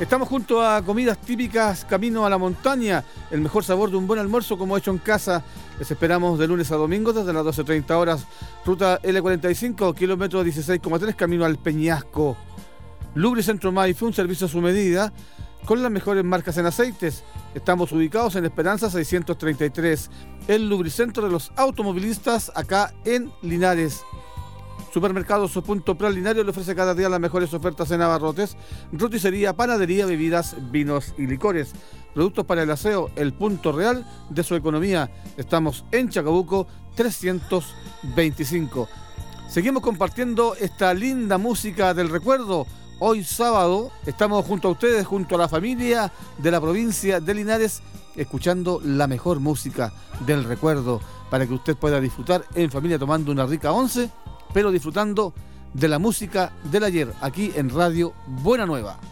Estamos junto a comidas típicas Camino a la Montaña, el mejor sabor de un buen almuerzo como hecho en casa. Les esperamos de lunes a domingo desde las 12:30 horas. Ruta L45, kilómetro 16,3, camino al Peñasco. Lubricentro Maife, un servicio a su medida, con las mejores marcas en aceites. Estamos ubicados en Esperanza 633, el lubricentro de los automovilistas acá en Linares. Supermercado Punto Pralinario le ofrece cada día las mejores ofertas en abarrotes, roticería, panadería, bebidas, vinos y licores. Productos para el aseo, el punto real de su economía. Estamos en Chacabuco 325. Seguimos compartiendo esta linda música del recuerdo. Hoy sábado estamos junto a ustedes, junto a la familia de la provincia de Linares, escuchando la mejor música del recuerdo para que usted pueda disfrutar en familia tomando una rica once, pero disfrutando de la música del ayer, aquí en Radio Buena Nueva.